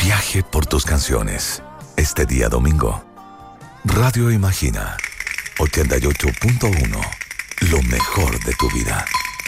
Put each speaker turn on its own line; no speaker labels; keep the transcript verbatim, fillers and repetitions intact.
viaje por tus canciones. Este día domingo, Radio Imagina, ochenta y ocho punto uno, lo mejor de tu vida.